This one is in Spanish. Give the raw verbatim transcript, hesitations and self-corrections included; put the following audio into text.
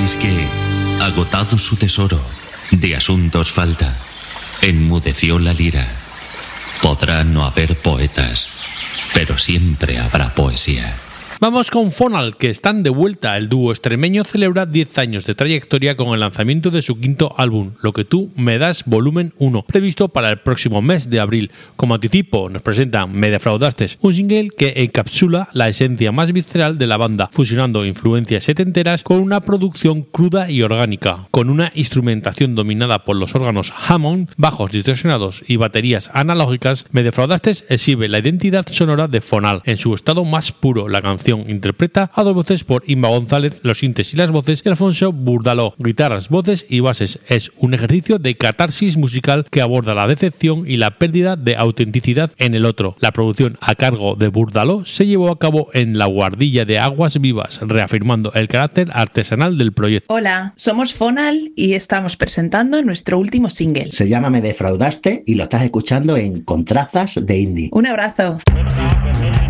es que, agotado su tesoro, de asuntos falta, enmudeció la lira. Podrá no haber poetas, pero siempre habrá poesía. Vamos con Fonal, que están de vuelta. El dúo extremeño celebra diez años de trayectoria con el lanzamiento de su quinto álbum, Lo que tú me das volumen uno, previsto para el próximo mes de abril. Como anticipo, nos presentan Me defraudaste, un single que encapsula la esencia más visceral de la banda, fusionando influencias setenteras con una producción cruda y orgánica. Con una instrumentación dominada por los órganos Hammond, bajos distorsionados y baterías analógicas, Me defraudaste exhibe la identidad sonora de Fonal en su estado más puro. La canción interpreta a dos voces por Inma González, los sintes y las voces, y Alfonso Burdaló, guitarras, voces y bases. Es un ejercicio de catarsis musical que aborda la decepción y la pérdida de autenticidad en el otro. La producción a cargo de Burdaló se llevó a cabo en la Guardilla de Aguas Vivas, reafirmando el carácter artesanal del proyecto. Hola, somos Fonal y estamos presentando nuestro último single. Se llama Me defraudaste y lo estás escuchando en Contrazas de Indie. Un abrazo.